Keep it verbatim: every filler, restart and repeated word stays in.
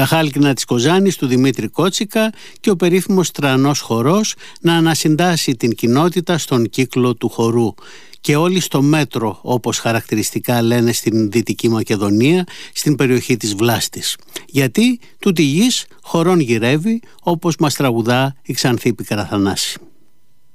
τα χάλκινα της Κοζάνης του Δημήτρη Κότσικα και ο περίφημος τρανός χορός να ανασυντάσει την κοινότητα στον κύκλο του χορού. Και όλοι στο μέτρο, όπως χαρακτηριστικά λένε στην Δυτική Μακεδονία, στην περιοχή της Βλάστης. Γιατί τούτη γης χορών γυρεύει, όπως μας τραγουδά η Ξανθή Πικραθανάση.